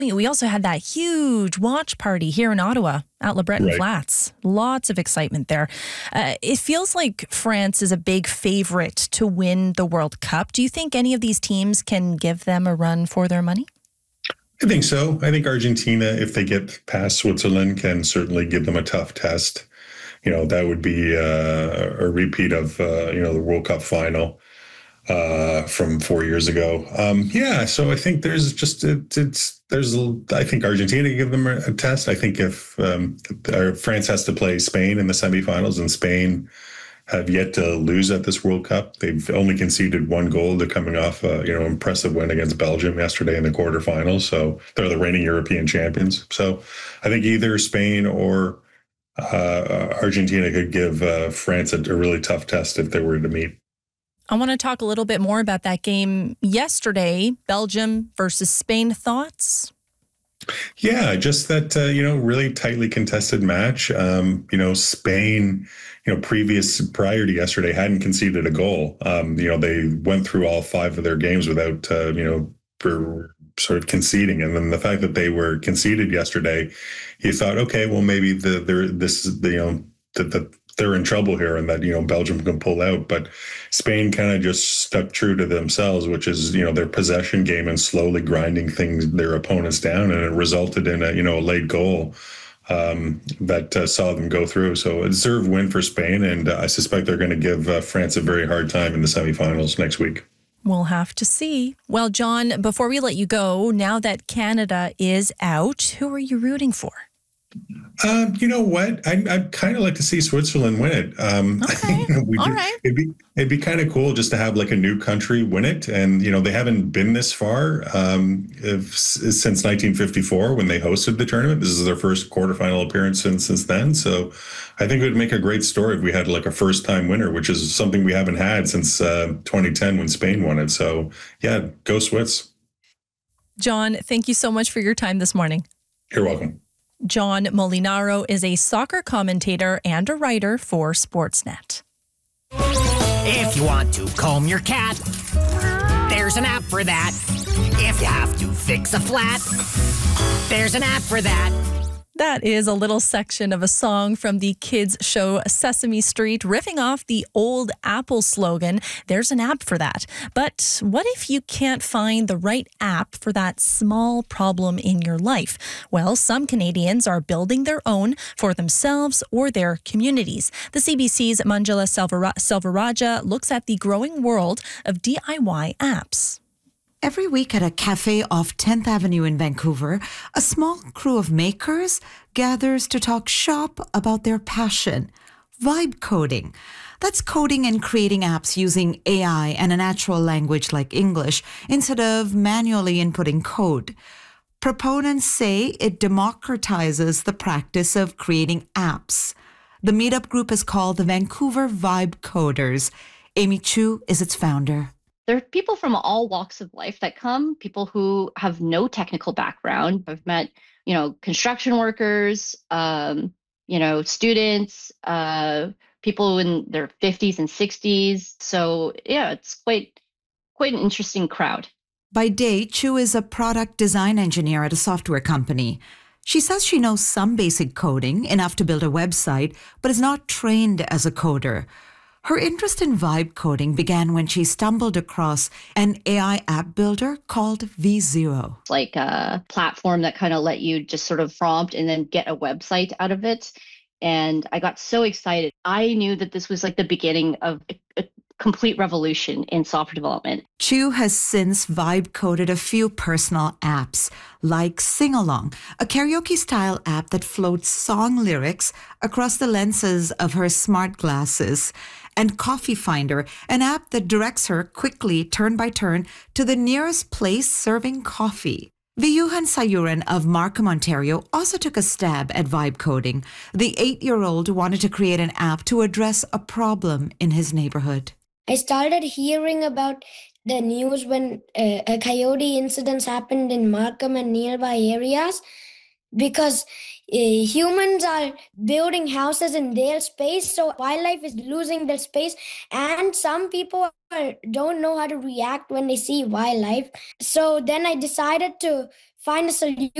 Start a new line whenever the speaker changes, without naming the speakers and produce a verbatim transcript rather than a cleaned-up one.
We also had that huge watch party here in Ottawa at Le Breton
Right.
Flats. Lots of excitement there. Uh, it feels like France is a big favorite to win the World Cup. Do you think any of these teams can give them a run for their money?
I think so. I think Argentina, if they get past Switzerland, can certainly give them a tough test. You know, that would be uh, a repeat of, uh, you know, the World Cup final uh, from four years ago. Um, yeah, so I think there's just, it, it's, there's, I think Argentina can give them a, a test. I think if um, uh, France has to play Spain in the semifinals, and Spain have yet to lose at this World Cup. They've only conceded one goal. They're coming off a, you know, impressive win against Belgium yesterday in the quarterfinals. So they're the reigning European champions. So I think either Spain or uh, Argentina could give uh, France a, a really tough test if they were to meet.
I want to talk a little bit more about that game yesterday, Belgium versus Spain. Thoughts?
Yeah, just that, uh, you know, really tightly contested match. Um, you know, Spain, you know, previous, prior to yesterday, hadn't conceded a goal. Um, you know, they went through all five of their games without, uh, you know, for sort of conceding. And then the fact that they were conceded yesterday, you thought, okay, well, maybe the, they're, this is the, you know, that the, they're in trouble here and that, you know, Belgium can pull out. But Spain kind of just stuck true to themselves, which is, you know, their possession game and slowly grinding things, their opponents down. And it resulted in a, you know, a late goal um, that uh, saw them go through. So a deserved win for Spain. And uh, I suspect they're going to give uh, France a very hard time in the semifinals next week.
We'll have to see. Well, John, before we let you go, now that Canada is out, who are you rooting for?
Um, you know what? I, I'd kind of like to see Switzerland win it. Um,
Okay.
we
All
do,
right.
It'd be it'd be kind of cool just to have like a new country win it, and you know they haven't been this far um, if, since nineteen fifty-four when they hosted the tournament. This is their first quarterfinal appearance since since then. So I think it would make a great story if we had like a first time winner, which is something we haven't had since uh, twenty ten when Spain won it. So yeah, go Swiss.
John, thank you so much for your time this morning.
You're welcome.
John Molinaro is a soccer commentator and a writer for Sportsnet.
If you want to comb your cat, there's an app for that. If you have to fix a flat, there's an app for that.
That is a little section of a song from the kids' show Sesame Street, riffing off the old Apple slogan, "There's an app for that." But what if you can't find the right app for that small problem in your life? Well, some Canadians are building their own for themselves or their communities. The C B C's Manjula Selvar- Selvarajah looks at the growing world of D I Y apps.
Every week at a cafe off tenth Avenue in Vancouver, a small crew of makers gathers to talk shop about their passion, vibe coding. That's coding and creating apps using A I and a natural language like English instead of manually inputting code. Proponents say it democratizes the practice of creating apps. The meetup group is called the Vancouver Vibe Coders. Amy Chu is its founder.
There are people from all walks of life that come, people who have no technical background. I've met, you know, construction workers, um, you know, students, uh, people in their fifties and sixties. So, yeah, it's quite, quite an interesting crowd.
By day, Chu is a product design engineer at a software company. She says she knows some basic coding, enough to build a website, but is not trained as a coder. Her interest in vibe coding began when she stumbled across an A I app builder called V Zero.
It's like a platform that kind of let you just sort of prompt and then get a website out of it. And I got so excited. I knew that this was like the beginning of a, a complete revolution in software development.
Chu has since vibe coded a few personal apps, like Sing Along, a karaoke-style app that floats song lyrics across the lenses of her smart glasses, and Coffee Finder, an app that directs her quickly, turn by turn, to the nearest place serving coffee. Viyuhan Sayuran of Markham, Ontario, also took a stab at vibe coding. The eight-year-old wanted to create an app to address a problem in his neighborhood.
I started hearing about the news when uh, a coyote incidents happened in Markham and nearby areas. because uh, humans are building houses in their space, so wildlife is losing their space, and some people are, don't know how to react when they see wildlife. So then I decided to find a solution